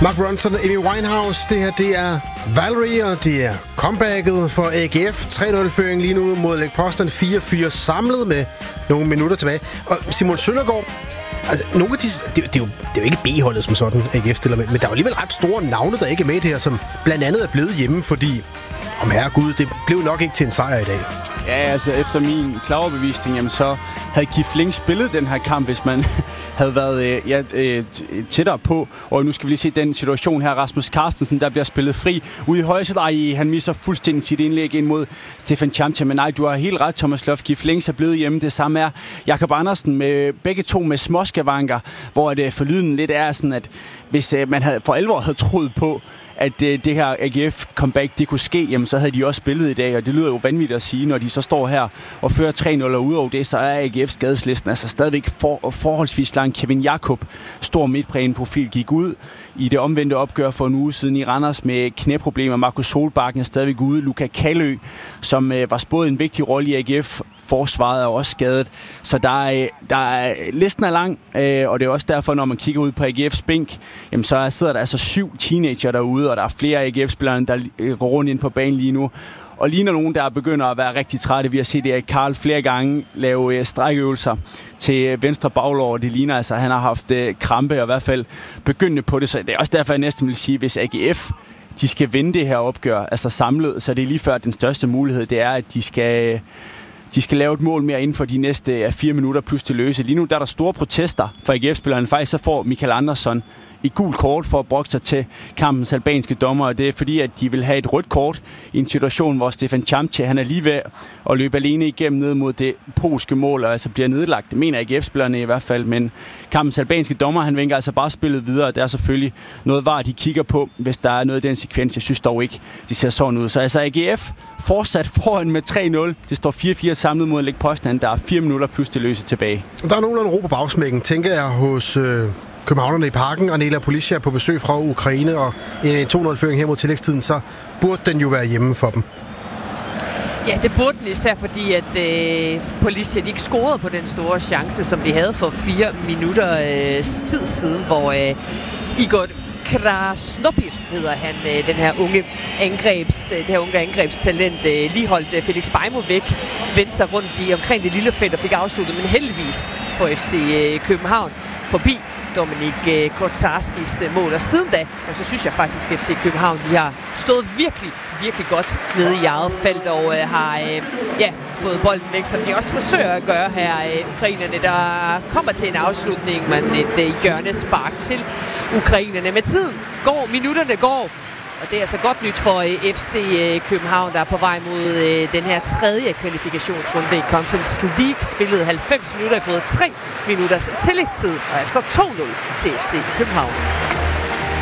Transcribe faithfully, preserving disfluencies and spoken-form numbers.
Mark Ronson, Amy Winehouse, det her det er Valerie, og det er comebacket for A G F. tre nul-føring lige nu mod Lech Poznan, fire fire samlet med nogle minutter tilbage. Og Simon Søndergaard, altså nogle af de, det, det, er jo, det er jo ikke B-holdet som sådan, A G F stiller med, men der er jo alligevel ret store navne, der ikke er med det her, som blandt andet er blevet hjemme, fordi, om herregud, det blev nok ikke til en sejr i dag. Ja, altså efter min klare overbevisning, jamen så havde Kif Link spillet den her kamp, hvis man havde været øh, ja, øh, tættere på. Og nu skal vi lige se den situation her. Rasmus Carstensen, der bliver spillet fri ude i højre side. Ej, han misser fuldstændig sit indlæg ind mod Stefan Chamcha. Men nej, du har helt ret, Thomas Løf. Kif Link er blevet hjemme. Det samme er Jakob Andersen, med begge to med småskavanker, hvor det forlyden lidt er sådan, at hvis øh, man havde for alvor havde troet på, at det, det her A G F-comeback, det kunne ske, jamen så havde de også spillet i dag, og det lyder jo vanvittigt at sige, når de så står her og fører tre nul, og udover det, så er A G F's skadeslisten altså stadigvæk for, forholdsvis lang. Kevin Jakob, stor midtbaneprofil, gik ud i det omvendte opgør for en uge siden i Randers med knæproblemer. Markus Solbakken er stadigvæk ude. Luka Kallø, som øh, var spået en vigtig rolle i A G F-forsvaret, er også skadet. Så der er, der er, listen er lang, øh, og det er også derfor, når man kigger ud på A G F's bænk, jamen så sidder der altså syv teenager derude, og der er flere A G F-spillere, der går rundt ind på banen lige nu. Og ligner nogen, der begynder at være rigtig trætte. Vi har set Erik Karl flere gange lave strækøvelser til venstre baglår. Det ligner altså, at han har haft krampe, og i hvert fald begyndende på det. Så det er også derfor, jeg næsten vil sige, hvis A G F de skal vinde det her opgør, altså samlet, så det er lige før den største mulighed, det er, at de skal... De skal lave et mål mere inden for de næste fire minutter plus til løse. Lige nu der er der store protester for A G F-spillerne. Faktisk så får Michael Andersson et gult kort for at brokke sig til kampens albanske dommer. Og det er fordi, at de vil have et rødt kort i en situation, hvor Stefan Chamcha, han er lige ved at løbe alene igennem ned mod det polske mål, og altså bliver nedlagt. Det mener A G F-spillerne i hvert fald, men kampens albanske dommer, han vinker altså bare spillet videre. Det er selvfølgelig noget var, de kigger på, hvis der er noget i den sekvens. Jeg synes dog ikke, de ser sådan ud. Så altså A G F fortsat foran med tre nul. Det står fire fire samlet mod Lech Poznan. Der er fire minutter plus til løse tilbage. Der er nogenlunde ro på bagsmækken, tænker jeg, hos øh, københavnerne i Parken, og Nela Polisia på besøg fra Ukraine, og en to nul-føring her mod tillægstiden, så burde den jo være hjemme for dem. Ja, det burde den, især fordi, at øh, Polisia ikke scorede på den store chance, som de havde for fire minutter øh, tid siden, hvor øh, Igor Krasnopir hedder han, øh, den her unge angrebs, øh, det her unge angrebstalent, øh, lige holdt øh, Felix Beimo væk, vendte sig rundt i omkring det lille felt og fik afsluttet, men heldigvis for F C øh, København forbi Dominik øh, Kotarskis øh, mål. Og siden da, så synes jeg faktisk, at F C København de har stået virkelig, virkelig godt nede i eget felt og øh, har øh, ja, fået bolden væk, som de også forsøger at gøre her. Øh, ukrainerne, der kommer til en afslutning, men et øh, hjørnespark til ukrainerne. Med tiden går, minutterne går, og det er altså godt nyt for øh, F C øh, København, der er på vej mod øh, den her tredje kvalifikationsrunde i Conference League. Spillede halvfems minutter, har fået tre minutters tillægstid, og er så to nul til F C København.